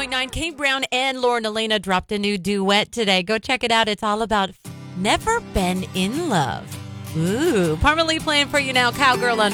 101.9. Kate Brown and Lauren Elena dropped a new duet today. Go check it out. It's all about Never Been in Love. Ooh, permanently playing for you now, Cowgirl on